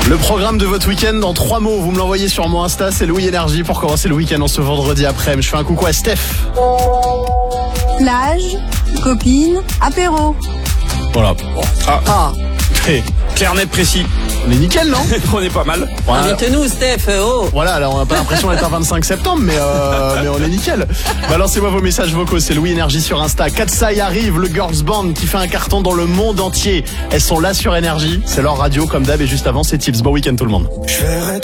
Le programme de votre week-end en 3 mots, vous me l'envoyez sur mon Insta, c'est Louis Énergie pour commencer le week-end en ce vendredi après-midi. Je fais un coucou à Steph. Plage, copine, apéro. Voilà. Clair, net, précis. On est nickel, non? On est pas mal. Voilà. Invite-nous, Steph, Voilà, alors on n'a pas l'impression d'être un 25 septembre, mais on est nickel. Balancez-moi vos messages vocaux, c'est Louis Énergie sur Insta. Katsai arrive, le girls band qui fait un carton dans le monde entier. Elles sont là sur Énergie, c'est leur radio comme d'hab et juste avant c'est Tips. Bon week-end tout le monde.